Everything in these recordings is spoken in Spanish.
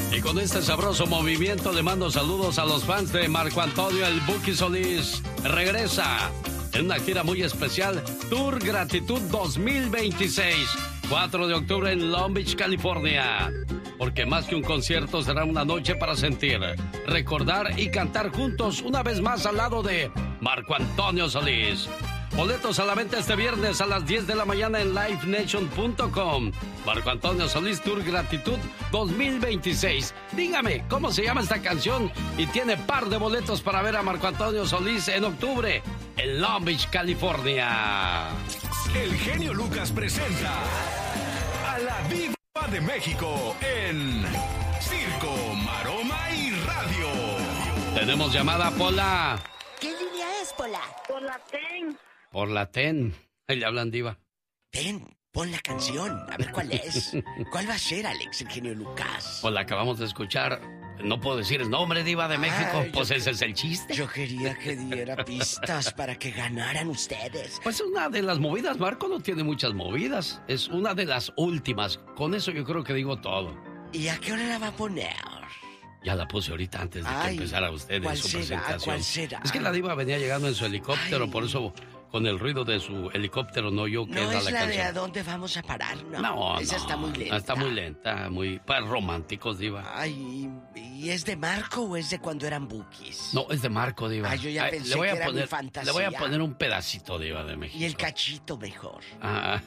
Y con este sabroso movimiento le mando saludos a los fans de Marco Antonio El Buki Solís. Regresa en una gira muy especial, Tour Gratitud 2026, 4 de octubre en Long Beach, California. Porque más que un concierto será una noche para sentir, recordar y cantar juntos una vez más al lado de Marco Antonio Solís. Boletos a la venta este viernes a las 10 de la mañana en livenation.com. Marco Antonio Solís Tour Gratitud 2026. Dígame, ¿cómo se llama esta canción? Y tiene par de boletos para ver a Marco Antonio Solís en octubre en Long Beach, California. El genio Lucas presenta a la Diva de México en Circo, Maroma y Radio. Tenemos llamada, Pola. ¿Qué línea es, Pola? Por la TEN. Por la TEN. Ahí le hablan, Diva. Ten, pon la canción, a ver cuál es. ¿Cuál va a ser, Alex, el genio Lucas? Pues la acabamos de escuchar. No puedo decir el nombre, Diva de México. Ay, pues ese es el chiste. Yo quería que diera pistas para que ganaran ustedes. Pues una de las movidas, Marco no tiene muchas movidas. Es una de las últimas. Con eso yo creo que digo todo. ¿Y a qué hora la va a poner? Ya la puse ahorita antes de que empezara usted en su presentación. ¿Cuál será? Es que la Diva venía llegando en su helicóptero, por eso con el ruido de su helicóptero no yo queda no es la la canción. de ¿a dónde vamos a parar? No, esa está muy lenta. Está muy lenta, muy para románticos, Diva. Ay, ¿y es de Marco o es de cuando eran bookies? No, es de Marco, Diva. Ay, yo ya pensé que era mi fantasía. Le voy a poner un pedacito, Diva de México. Y el cachito mejor. Ah,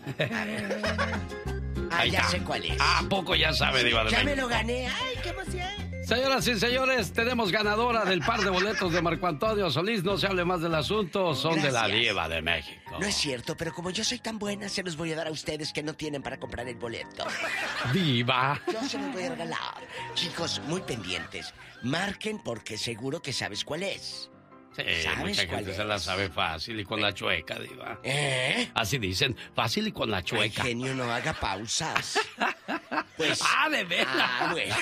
ya está. sé cuál es. ¿A poco ya sabe, Diva de Ya México? me lo gané. Ay, qué emoción. Señoras y señores, tenemos ganadora del par de boletos de Marco Antonio Solís. No se hable más del asunto, son de la Diva de México. No es cierto, pero como yo soy tan buena, se los voy a dar a ustedes que no tienen para comprar el boleto. Diva. Yo se los voy a regalar. Chicos, muy pendientes. Marquen porque seguro que sabes cuál es. Sí, ¿Sabes mucha cuál gente es? se la sabe fácil y con la chueca, Diva. ¿Eh? Así dicen, fácil y con la chueca. Ay, genio, no haga pausas. Pues... de veras. bueno.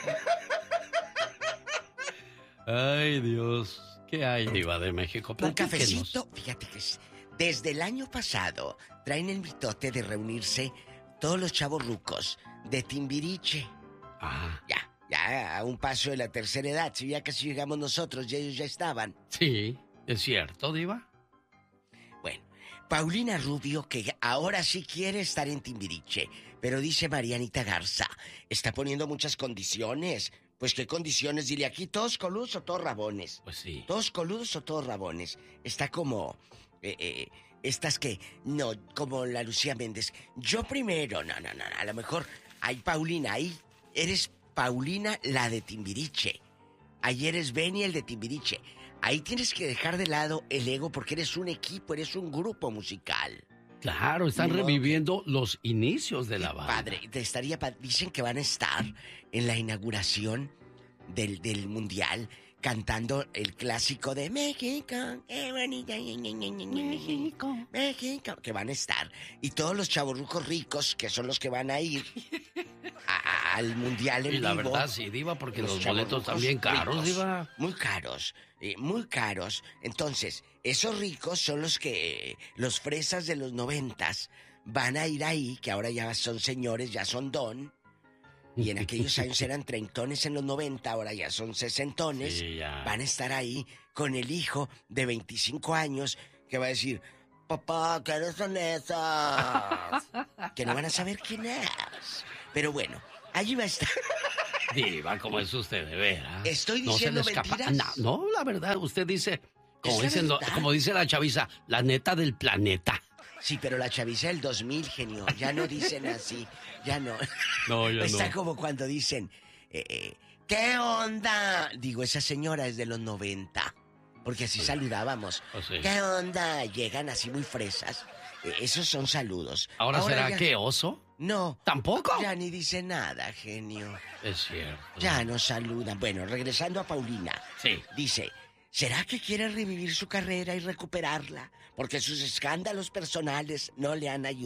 Ay, Dios. ¿Qué hay, Diva de México? Un Platíquenos. cafecito, fíjate que desde el año pasado traen el mitote de reunirse todos los chavos rucos de Timbiriche. Ah. Ya a un paso de la tercera edad, si ya casi llegamos nosotros y ellos ya estaban. Sí, es cierto, Diva. Bueno, Paulina Rubio, que ahora sí quiere estar en Timbiriche, pero dice Marianita Garza, está poniendo muchas condiciones. Pues, ¿qué condiciones? Dile aquí, ¿todos coludos o todos rabones? Pues sí. ¿Todos coludos o todos rabones? Está como... estas que... No, como la Lucía Méndez. Yo primero, no. A lo mejor... Ay, Paulina, ahí eres Paulina, la de Timbiriche. Ahí eres Benny, el de Timbiriche. Ahí tienes que dejar de lado el ego porque eres un equipo, eres un grupo musical. Claro, están reviviendo los inicios de la banda. Padre, dicen que van a estar en la inauguración del Mundial cantando el clásico de México, México, que van a estar. Y todos los chavorrucos ricos, que son los que van a ir al Mundial en vivo. Y la verdad, sí, Diva, porque los boletos están bien caros, ricos, Diva. Muy caros. Entonces, esos ricos son los fresas de los 90s van a ir ahí, que ahora ya son señores, ya son don. Y en aquellos años eran treintones en los 90, ahora ya son sesentones. Sí, ya. Van a estar ahí con el hijo de 25 años que va a decir, papá, ¿qué son esas? Que no van a saber quién es. Pero bueno, allí va a estar. Diva, ¿cómo es usted, de veras? ¿Estoy No se le diciendo escapa. mentiras? No, la verdad, usted dice, ¿Es la verdad? como dice la chaviza, la neta del planeta. Sí, pero la chaviza del 2000, genio, ya no dicen así, ya no. No, ya Está no. como cuando dicen, ¿qué onda? Digo, esa señora es de los 90, porque así saludábamos. Oh, sí. ¿Qué onda? Llegan así muy fresas. Esos son saludos. ¿Ahora será ya... que oso? No. ¿Tampoco? Ya ni dice nada, genio. Es cierto. Ya nos saludan. Bueno, regresando a Paulina. Sí. Dice, ¿será que quiere revivir su carrera y recuperarla? Porque sus escándalos personales no le han ayudado.